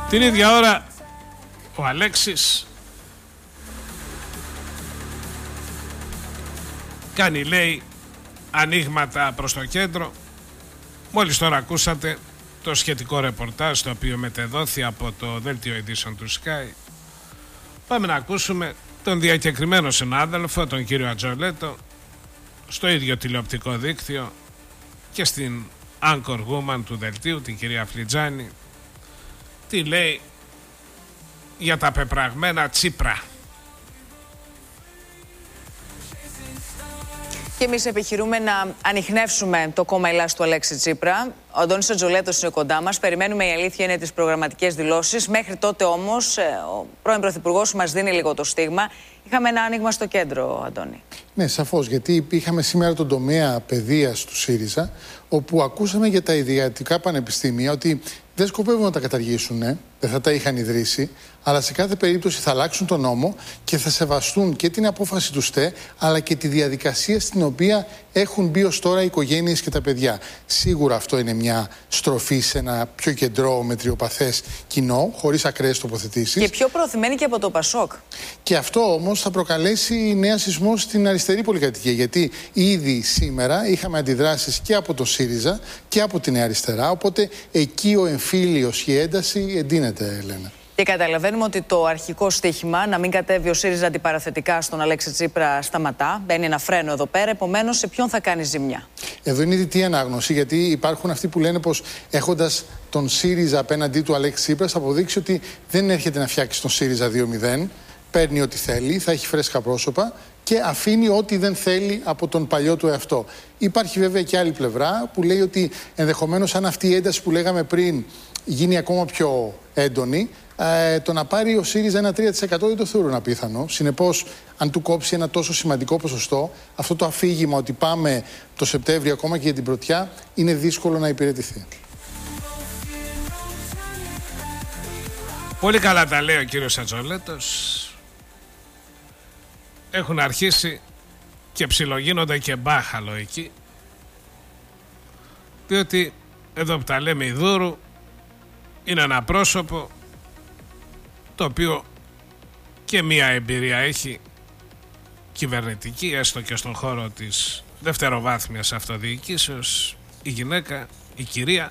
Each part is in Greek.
Την ίδια ώρα ο Αλέξης κάνει, λέει, ανοίγματα προς το κέντρο. Μόλις τώρα ακούσατε το σχετικό ρεπορτάζ, το οποίο μετεδόθη από το δέλτιο ειδήσεων του Sky. Πάμε να ακούσουμε τον διακεκριμένο συνάδελφο, τον κύριο Ατζολέτο, στο ίδιο τηλεοπτικό δίκτυο και στην anchor woman του δελτίου, την κυρία Φλιτζάνη, τι λέει για τα πεπραγμένα Τσίπρα. Και εμείς επιχειρούμε να ανιχνεύσουμε το κόμμα Ελλάς του Αλέξη Τσίπρα. Ο Αντώνης Ατζολέτος είναι κοντά μας. Περιμένουμε, η αλήθεια είναι, τις προγραμματικές δηλώσεις. Μέχρι τότε όμως ο πρώην Πρωθυπουργός μας δίνει λίγο το στίγμα. Είχαμε ένα άνοιγμα στο κέντρο, Αντώνη. Ναι, σαφώς, γιατί είχαμε σήμερα τον τομέα παιδείας του ΣΥΡΙΖΑ, όπου ακούσαμε για τα ιδιωτικά πανεπιστήμια ότι δεν σκοπεύουν να τα καταργήσουν, δεν θα τα είχαν ιδρύσει, αλλά σε κάθε περίπτωση θα αλλάξουν τον νόμο και θα σεβαστούν και την απόφαση του ΣΤΕ, αλλά και τη διαδικασία στην οποία έχουν μπει ως τώρα οι οικογένειες και τα παιδιά. Σίγουρα αυτό είναι μια στροφή σε ένα πιο κεντρό μετριοπαθές κοινό, χωρίς ακραίες τοποθετήσεις. Και πιο προωθημένη και από το ΠΑΣΟΚ. Και αυτό όμως θα προκαλέσει νέα σεισμό στην αριστερή πολυκατοικία, γιατί ήδη σήμερα είχαμε αντιδράσεις και από το ΣΥΡΙΖΑ και από τη Νέα Αριστερά, οπότε εκεί ο εμφύλιος και η ένταση εντείνεται, Ελένα. Και καταλαβαίνουμε ότι το αρχικό στίχημα να μην κατέβει ο ΣΥΡΙΖΑ αντιπαραθετικά στον Αλέξη Τσίπρα σταματά. Μπαίνει ένα φρένο εδώ πέρα. Επομένως, σε ποιον θα κάνει ζημιά? Εδώ είναι η δυτή ανάγνωση, γιατί υπάρχουν αυτοί που λένε πως έχοντας τον ΣΥΡΙΖΑ απέναντί του Αλέξη Τσίπρα, θα αποδείξει ότι δεν έρχεται να φτιάξει τον ΣΥΡΙΖΑ 2-0. Παίρνει ό,τι θέλει, θα έχει φρέσκα πρόσωπα και αφήνει ό,τι δεν θέλει από τον παλιό του εαυτό. Υπάρχει βέβαια και άλλη πλευρά που λέει ότι ενδεχομένως, αν αυτή η ένταση που λέγαμε πριν γίνει ακόμα πιο έντονη, το να πάρει ο ΣΥΡΙΖΑ ένα 3% δεν το θεωρούν απίθανο. Συνεπώς, αν του κόψει ένα τόσο σημαντικό ποσοστό, αυτό το αφήγημα ότι πάμε το Σεπτέμβριο ακόμα και για την πρωτιά, είναι δύσκολο να υπηρετηθεί. Πολύ καλά τα λέει ο κύριος Ατζολέτος. Έχουν αρχίσει και ψιλογίνονται και μπάχαλο εκεί, διότι εδώ που τα λέμε η Δούρου είναι ένα πρόσωπο το οποίο και μία εμπειρία έχει κυβερνητική, έστω και στον χώρο της δευτεροβάθμιας αυτοδιοικήσεως, η γυναίκα, η κυρία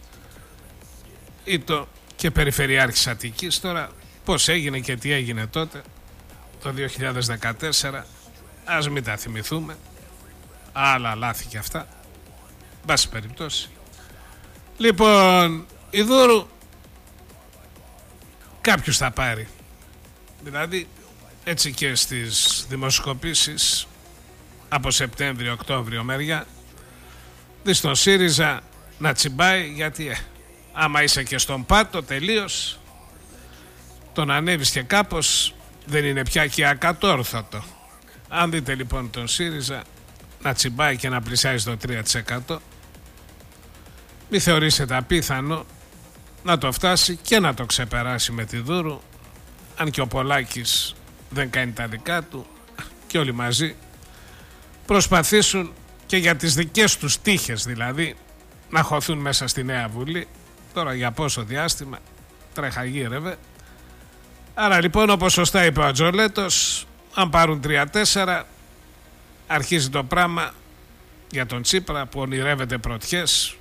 Ήτο και Περιφερειάρχης Αττικής. Τώρα πώς έγινε και τι έγινε τότε το 2014 ας μην τα θυμηθούμε, άλλα λάθη και αυτά, μπάση περιπτώσει. Λοιπόν, η Δούρου κάποιος θα πάρει, δηλαδή έτσι και στις δημοσκοπήσεις από Σεπτέμβριο-Οκτώβριο μεριά, δεις τον ΣΥΡΙΖΑ να τσιμπάει, γιατί άμα είσαι και στον πάτο τελείως, τον ανέβεις και κάπως δεν είναι πια και ακατόρθωτο. Αν δείτε λοιπόν τον ΣΥΡΙΖΑ να τσιμπάει και να πλησιάζει το 3%, μη θεωρήσετε απίθανο να το φτάσει και να το ξεπεράσει με τη Δούρου, αν και ο Πολάκης δεν κάνει τα δικά του και όλοι μαζί προσπαθήσουν και για τις δικές τους τύχες, δηλαδή να χωθούν μέσα στη Νέα Βουλή. Τώρα για πόσο διάστημα τρέχα γύρευε. Άρα λοιπόν, όπως σωστά είπε ο Ατζολέτος, αν πάρουν 3-4 αρχίζει το πράγμα για τον Τσίπρα που ονειρεύεται πρωτιές.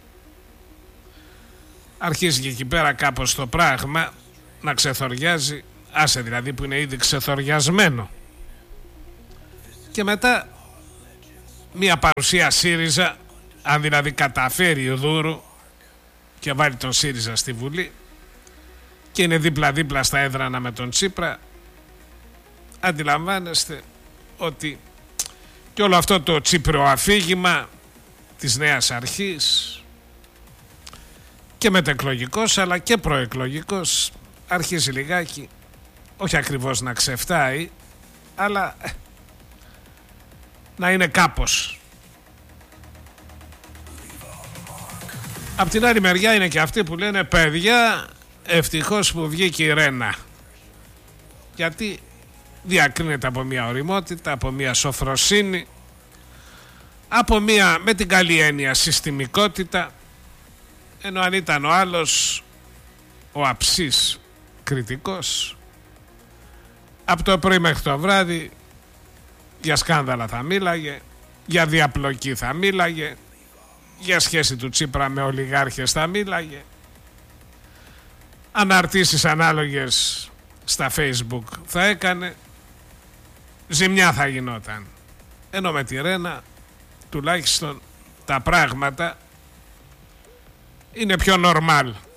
Αρχίζει και εκεί πέρα κάπως το πράγμα να ξεθοριάζει, άσε δηλαδή που είναι ήδη ξεθοριασμένο. Και μετά μια παρουσία ΣΥΡΙΖΑ, αν δηλαδή καταφέρει ο Δούρου και βάλει τον ΣΥΡΙΖΑ στη Βουλή και είναι δίπλα-δίπλα στα έδρανα με τον Τσίπρα, αντιλαμβάνεστε ότι και όλο αυτό το τσίπροαφήγημα της νέας αρχής και μετεκλογικός αλλά και προεκλογικός αρχίζει λιγάκι, όχι ακριβώς να ξεφτάει, αλλά να είναι κάπως. Απ' την άλλη μεριά είναι και αυτοί που λένε παιδιά, ευτυχώς που βγήκε η Ρένα, γιατί διακρίνεται από μια ωριμότητα, από μια σοφροσύνη, από μια, με την καλή έννοια, συστημικότητα, ενώ αν ήταν ο άλλος, ο αψής κριτικός. Από το πρωί μέχρι το βράδυ για σκάνδαλα θα μίλαγε, για διαπλοκή θα μίλαγε, για σχέση του Τσίπρα με ολιγάρχες θα μίλαγε, αναρτήσεις ανάλογες στα Facebook θα έκανε, ζημιά θα γινόταν. Ενώ με τη Ρένα τουλάχιστον τα πράγματα είναι πιο normal.